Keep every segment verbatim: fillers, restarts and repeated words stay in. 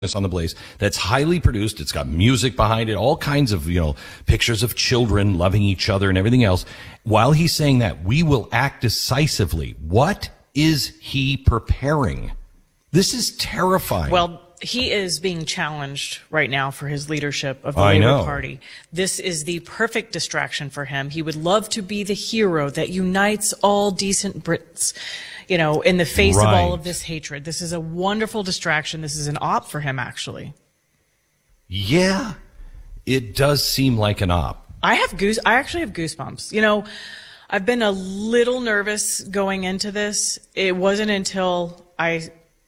on the Blaze that's highly produced. It's got music behind it, all kinds of, you know, pictures of children loving each other and everything else. While he's saying that, we will act decisively. What is he preparing? This is terrifying. Well, he is being challenged right now for his leadership of the I Labour know. Party. This is the perfect distraction for him. He would love to be the hero that unites all decent Brits, you know, in the face right. of all of this hatred. This is a wonderful distraction. This is an op for him, actually. Yeah, it does seem like an op. I have goose. I actually have goosebumps. You know, I've been a little nervous going into this. It wasn't until I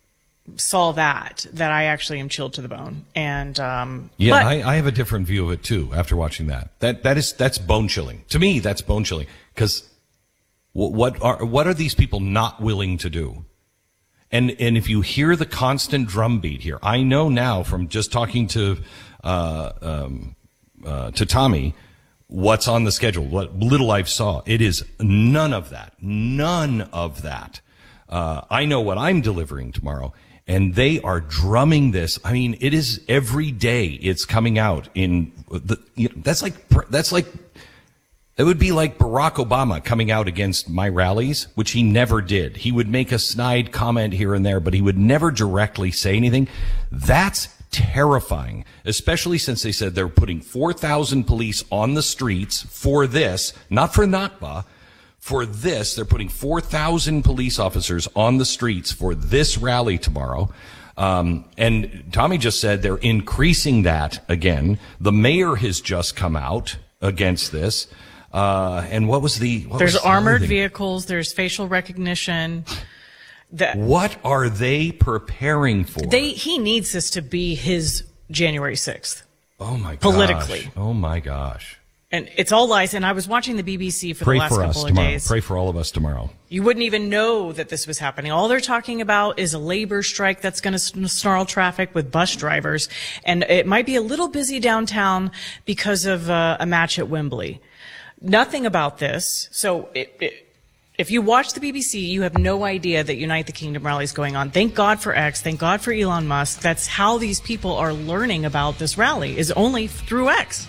saw that that I actually am chilled to the bone. And um, yeah, but, I, I have a different view of it too. After watching that, that that is that's bone chilling to me. That's bone chilling because what are what are these people not willing to do? And and if you hear the constant drumbeat here, I know now from just talking to uh, um, uh, to Tommy what's on the schedule. What little I saw, it is none of that. None of that. Uh, I know what I'm delivering tomorrow. And they are drumming this. I mean, it is every day it's coming out in the, you know, that's like, that's like, it would be like Barack Obama coming out against my rallies, which he never did. He would make a snide comment here and there, but he would never directly say anything. That's terrifying, especially since they said they're putting four thousand police on the streets for this, not for Nakba. For this, they're putting four thousand police officers on the streets for this rally tomorrow. Um, and Tommy just said they're increasing that again. The mayor has just come out against this. Uh, and what was the... What there's was the armored vehicles. There's facial recognition. That, what are they preparing for? They He needs this to be his January sixth. Oh, my gosh. Politically. Oh, my gosh. And it's all lies. And I was watching the B B C for Pray the last for couple us of tomorrow. days. Pray for all of us tomorrow. You wouldn't even know that this was happening. All they're talking about is a labor strike that's going to snarl traffic with bus drivers. And it might be a little busy downtown because of uh, a match at Wembley. Nothing about this. So it, it, if you watch the B B C, you have no idea that Unite the Kingdom rally is going on. Thank God for X. Thank God for Elon Musk. That's how these people are learning about this rally, is only through X.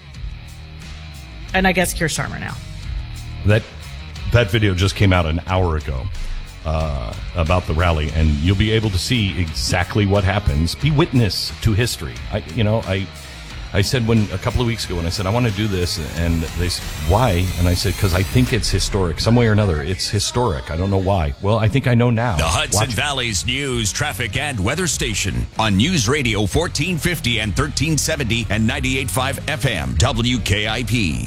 And I guess Keir Starmer now. That that video just came out an hour ago uh, about the rally, and you'll be able to see exactly what happens. Be witness to history. I, you know, I I said when a couple of weeks ago when I said I want to do this, and they said why, and I said because I think it's historic, some way or another. It's historic. I don't know why. Well, I think I know now. The Hudson Watch. Valley's news, traffic, and weather station on News Radio fourteen fifty and thirteen seventy and ninety-eight point five F M W K I P.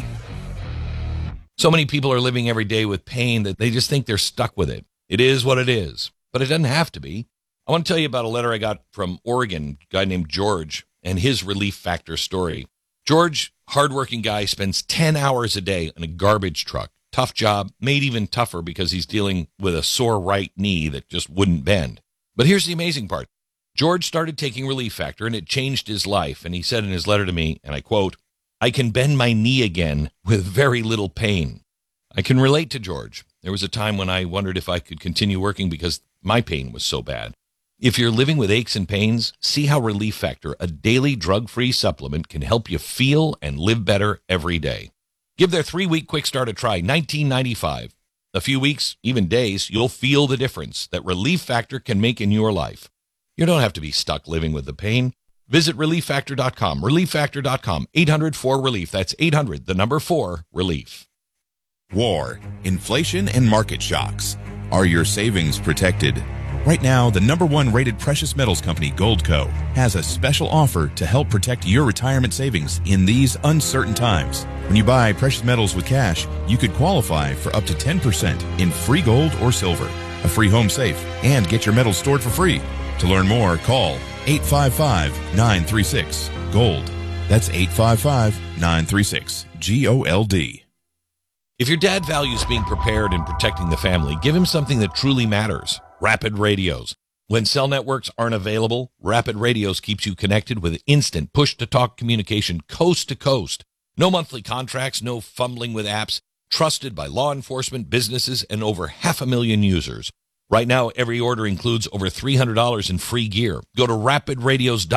So many people are living every day with pain that they just think they're stuck with it. It is what it is, but it doesn't have to be. I want to tell you about a letter I got from Oregon, a guy named George, and his Relief Factor story. George, hardworking guy, spends ten hours a day in a garbage truck. Tough job, made even tougher because he's dealing with a sore right knee that just wouldn't bend. But here's the amazing part. George started taking Relief Factor, and it changed his life. And he said in his letter to me, and I quote, "I can bend my knee again with very little pain." I can relate to George. There was a time when I wondered if I could continue working because my pain was so bad. If you're living with aches and pains, see how Relief Factor, a daily drug-free supplement, can help you feel and live better every day. Give their three-week quick start a try, nineteen ninety-five. A few weeks, even days, you'll feel the difference that Relief Factor can make in your life. You don't have to be stuck living with the pain. Visit relief factor dot com, relief factor dot com, eight hundred four relief. That's eight hundred, the number four, relief. War, inflation, and market shocks. Are your savings protected? Right now, the number one rated precious metals company, Goldco, has a special offer to help protect your retirement savings in these uncertain times. When you buy precious metals with cash, you could qualify for up to ten percent in free gold or silver, a free home safe, and get your metals stored for free. To learn more, call eight five five, nine three six, GOLD. That's eight five five, nine three six, G O L D. If your dad values being prepared and protecting the family, give him something that truly matters. Rapid Radios. When cell networks aren't available, Rapid Radios keeps you connected with instant push-to-talk communication coast to coast. No monthly contracts, no fumbling with apps. Trusted by law enforcement, businesses, and over half a million users. Right now, every order includes over three hundred dollars in free gear. Go to rapid radios dot com